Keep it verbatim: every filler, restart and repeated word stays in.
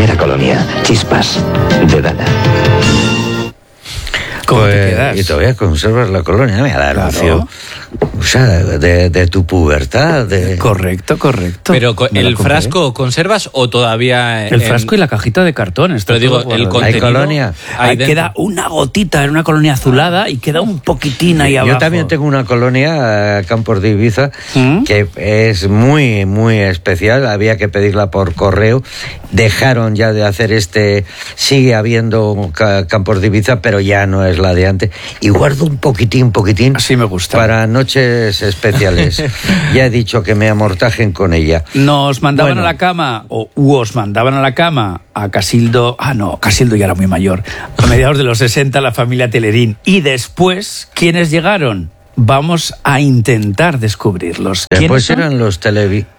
primera colonia, Chispas, de Dana. ¿Cómo pues, te quedas? Y todavía conservas la colonia, me da Claro. anuncio. O sea, de, de tu pubertad. De... Correcto, correcto. Pero co- Me la el compré. frasco conservas o todavía... El en- frasco y la cajita de cartón. Está Pero digo, todo el guardado. contenido... ¿Hay colonia? ahí Ahí dentro. queda una gotita en una colonia azulada y queda un poquitín ahí abajo. Yo también tengo una colonia, eh, Campos de Ibiza, ¿Mm? que es muy, muy especial. Había que pedirla por correo. Dejaron ya de hacer este... Sigue habiendo ca- Campos de Ibiza, pero ya no es la de antes. Y guardo un poquitín, poquitín... Así me gusta. Para noches especiales. Ya he dicho que me amortajen con ella. Nos mandaban Bueno. a la cama, o u os mandaban a la cama a Casildo, ah no, Casildo ya era muy mayor, a mediados de los sesenta la familia Telerín. Y después, ¿quiénes llegaron? Vamos a intentar descubrirlos. Después ¿Quiénes son? eran los televi.